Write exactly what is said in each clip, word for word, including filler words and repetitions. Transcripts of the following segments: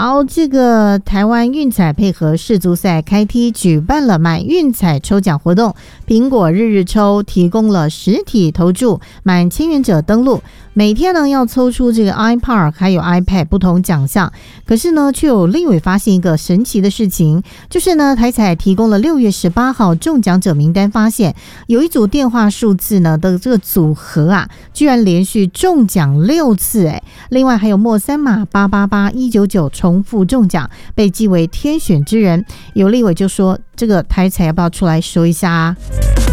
好，这个台湾运彩配合世足赛开踢，举办了买运彩抽奖活动，苹果日日抽提供了实体投注，满千元者登录，每天呢要抽出这个 iPad 还有 iPad 不同奖项。可是呢，却有立委发现一个神奇的事情，就是呢台彩提供了六月十八号中奖者名单，发现有一组电话数字呢的这个组合啊，居然连续中奖六次哎，另外还有末三码八八八一九九重复中奖，被记为天选之人。有立委就说，这个台彩要不要出来说一下啊？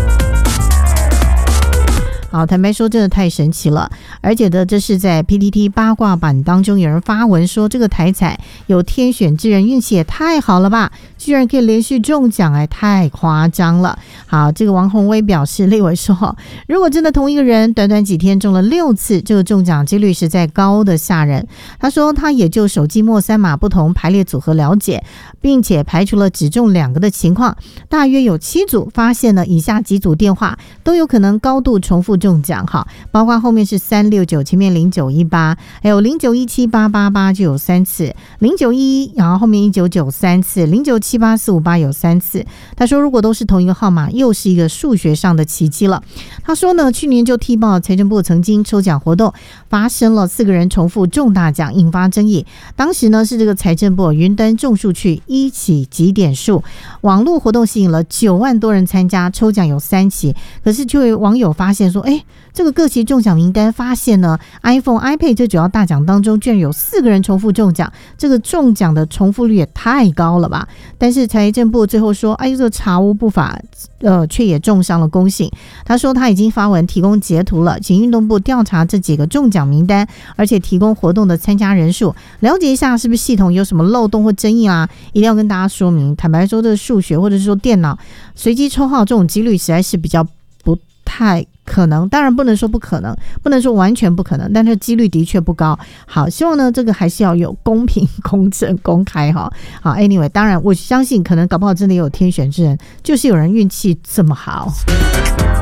好，坦白说真的太神奇了，而且呢，这是在 P T T 八卦版当中有人发文说，这个台彩有天选之人，运气也太好了吧，居然可以连续中奖，哎，太夸张了。好，这个王宏威表示，立委说，如果真的同一个人短短几天中了六次，这个中奖几率实在高的吓人。他说他也就手机末三码不同排列组合了解，并且排除了只中两个的情况，大约有七组发现了以下几组电话都有可能高度重复中奖，哈，包括后面是三六九，前面零九一八，还有零九一七八八八就有三次，零九一一，然后后面一九九三次，零九七八四五八有三次。他说如果都是同一个号码，又是一个数学上的奇迹了。他说呢，去年就踢爆财政部曾经抽奖活动发生了四个人重复中大奖，引发争议。当时呢是这个财政部云端种树区一起集点数，网络活动吸引了九万多人参加，抽奖有三起，可是就有网友发现说，哎，这个各期中奖名单发现呢 iPhone、iPad 这主要大奖当中居然有四个人重复中奖，这个中奖的重复率也太高了吧。但是财政部最后说，哎，这个查无不法，呃，却也重伤了公信。他说他已经发文提供截图了，请运动部调查这几个中奖名单，而且提供活动的参加人数，了解一下是不是系统有什么漏洞或争议啊，一定要跟大家说明。坦白说，这个数学或者是说电脑随机抽号这种几率实在是比较不太可能，当然不能说不可能，不能说完全不可能，但是几率的确不高。好，希望呢这个还是要有公平、公正、公开哈。好 ，anyway， 当然我相信可能搞不好真的有天选之人，就是有人运气这么好。